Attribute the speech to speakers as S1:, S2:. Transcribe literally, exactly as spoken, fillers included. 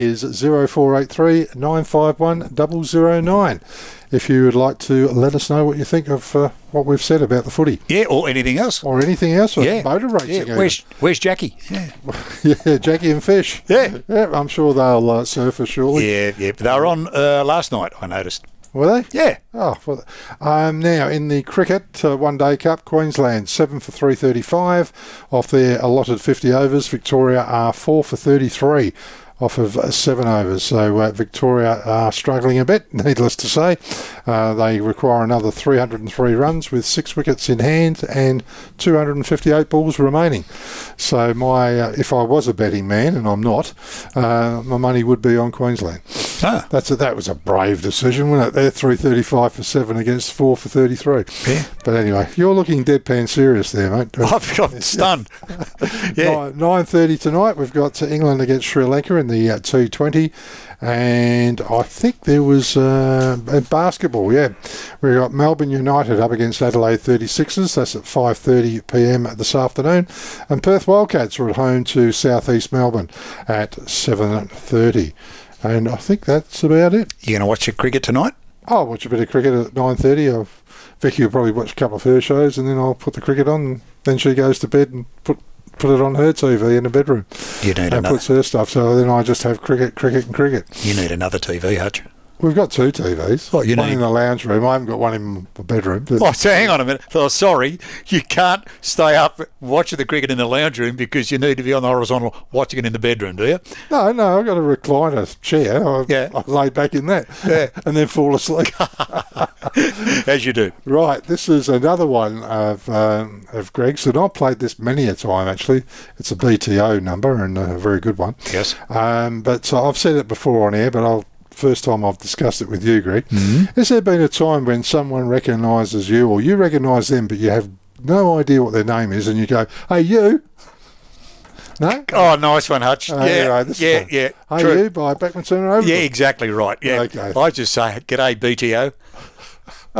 S1: is zero four eight three nine five one zero zero nine. If you would like to let us know what you think of uh, what we've said about the footy.
S2: Yeah, or anything else.
S1: Or anything else, or
S2: yeah.
S1: motor racing.
S2: Yeah. Where's, where's Jackie? Yeah.
S1: yeah, Jackie and Fish.
S2: Yeah.
S1: Yeah, I'm sure they'll uh, surface shortly.
S2: Yeah, yeah. They were on uh, last night, I noticed.
S1: Were they?
S2: Yeah.
S1: Oh, well, um, now in the cricket uh, One Day Cup, Queensland seven for three thirty-five off their allotted fifty overs. Victoria are four for thirty-three off of seven overs. So uh, Victoria are struggling a bit, needless to say. Uh, they require another three hundred three runs with six wickets in hand and two hundred fifty-eight balls remaining. So my, uh, if I was a betting man, and I'm not, uh, my money would be on Queensland.
S2: Ah.
S1: That's a, that was a brave decision, wasn't it? They're three thirty-five for seven against four for thirty-three.
S2: Yeah.
S1: But anyway, you're looking deadpan serious there, mate.
S2: I'm stunned. Yeah.
S1: nine thirty tonight, we've got England against Sri Lanka in the uh, T twenty. And I think there was uh, basketball, yeah. We've got Melbourne United up against Adelaide thirty-sixers. That's at five thirty p m this afternoon. And Perth Wildcats are at home to South East Melbourne at seven thirty. And I think that's about it.
S2: You going to watch the cricket tonight?
S1: I'll watch a bit of cricket at nine thirty. Vicky will probably watch a couple of her shows, and then I'll put the cricket on. And then she goes to bed and put put it on her T V in the bedroom.
S2: You need
S1: and
S2: another.
S1: puts her stuff. So then I just have cricket, cricket, and cricket.
S2: You need another T V, Hutch.
S1: We've got two T Vs.
S2: What, you
S1: one
S2: need?
S1: in the lounge room. I haven't got one in the bedroom. But
S2: Oh, so hang on a minute. Oh, sorry. You can't stay up watching the cricket in the lounge room because you need to be on the horizontal watching it in the bedroom, do you?
S1: No, no, I've got a recliner chair. I,
S2: Yeah.
S1: I lay back in that
S2: Yeah.
S1: and then fall asleep.
S2: As you do.
S1: Right, this is another one of um, of Greg's, and I've played this many a time, actually. It's a B T O number and a very good one.
S2: Yes.
S1: Um, but uh, I've said it before on air, but I'll first time I've discussed it with you, Greg.
S2: Mm-hmm.
S1: Has there been a time when someone recognises you, or you recognise them, but you have no idea what their name is, and you go, "Hey, you"? No?
S2: Oh, nice one, Hutch.
S1: Oh,
S2: yeah,
S1: anyway, this
S2: yeah,
S1: is
S2: yeah.
S1: Hey,
S2: True.
S1: you by Beckman Turner over.
S2: Yeah, exactly right. Yeah.
S1: Okay.
S2: I just say, "G'day, B T O."